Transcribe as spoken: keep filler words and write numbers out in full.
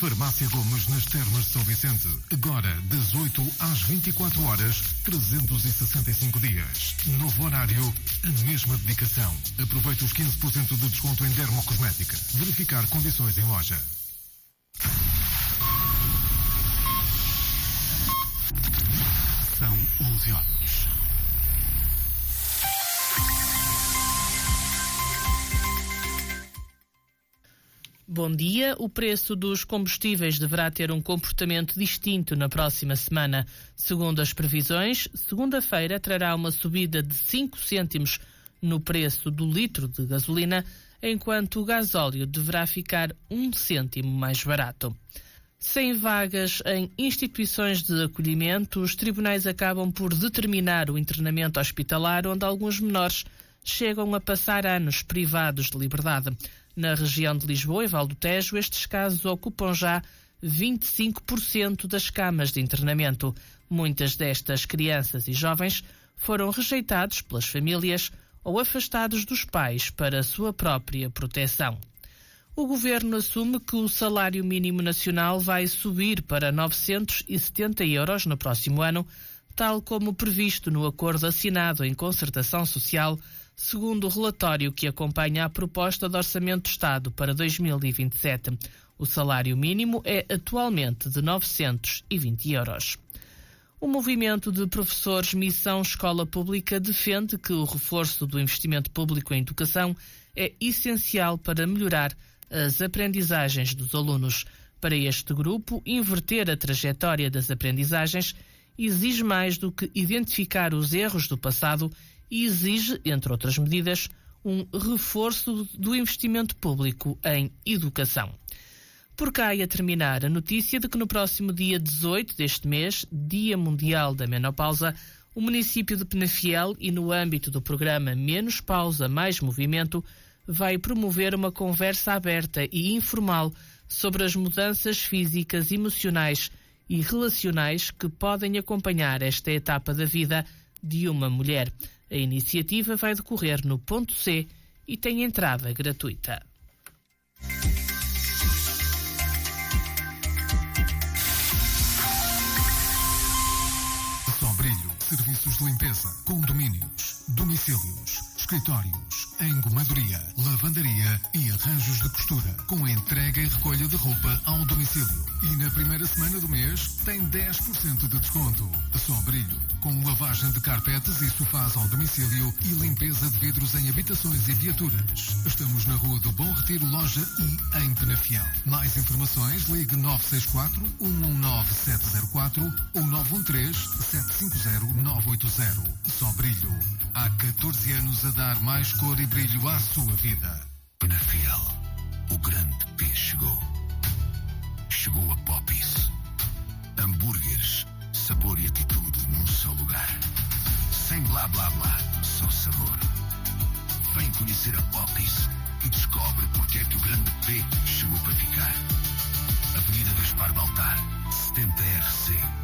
Farmácia Gomes nas Termas de São Vicente. Agora, das oito às vinte e quatro horas, trezentos e sessenta e cinco dias. Novo horário, a mesma dedicação. Aproveite os quinze por cento de desconto em dermocosmética. Verificar condições em loja. São onze horas. Bom dia. O preço dos combustíveis deverá ter um comportamento distinto na próxima semana. Segundo as previsões, segunda-feira trará uma subida de cinco cêntimos no preço do litro de gasolina, enquanto o gasóleo deverá ficar um cêntimo mais barato. Sem vagas em instituições de acolhimento, os tribunais acabam por determinar o internamento hospitalar, onde alguns menores chegam a passar anos privados de liberdade. Na região de Lisboa e Val do Tejo, estes casos ocupam já vinte e cinco por cento das camas de internamento. Muitas destas crianças e jovens foram rejeitados pelas famílias ou afastados dos pais para a sua própria proteção. O Governo assume que o salário mínimo nacional vai subir para novecentos e setenta euros no próximo ano, tal como previsto no acordo assinado em concertação social, segundo o relatório que acompanha a proposta de Orçamento do Estado para dois mil e vinte e sete. O salário mínimo é atualmente de novecentos e vinte euros. O movimento de professores Missão Escola Pública defende que o reforço do investimento público em educação é essencial para melhorar as aprendizagens dos alunos. Para este grupo, inverter a trajetória das aprendizagens exige mais do que identificar os erros do passado e exige, entre outras medidas, um reforço do investimento público em educação. Por cá e a terminar a notícia de que no próximo dia dezoito deste mês, Dia Mundial da Menopausa, o município de Penafiel e no âmbito do programa Menos Pausa, Mais Movimento, vai promover uma conversa aberta e informal sobre as mudanças físicas, emocionais e relacionais que podem acompanhar esta etapa da vida de uma mulher. A iniciativa vai decorrer no Ponto C e tem entrada gratuita. Sombrilho, serviços de limpeza, condomínios, domicílios, escritórios, engomadoria, lavandaria e arranjos de costura, com entrega e recolha de roupa ao domicílio. E na primeira semana do mês tem dez por cento de desconto. Sombrilho, com lavagem de carpetes e sofás ao domicílio e limpeza de vidros em habitações e viaturas. Estamos na Rua do Bom Retiro, loja I, em Penafiel. Mais informações, ligue nove seis quatro, um um nove, sete zero quatro ou nove um três, sete cinco zero, nove oito zero. Sombrilho, há catorze anos a dar mais cor e brilho à sua vida. Penafiel, o grande P chegou. Chegou a Poppies. Hambúrgueres, sabor e atitude num só lugar. Sem blá blá blá, só sabor. Vem conhecer a Poppies e descobre porque é que o grande P chegou para ficar. Avenida Gaspar Baltar, setenta R C.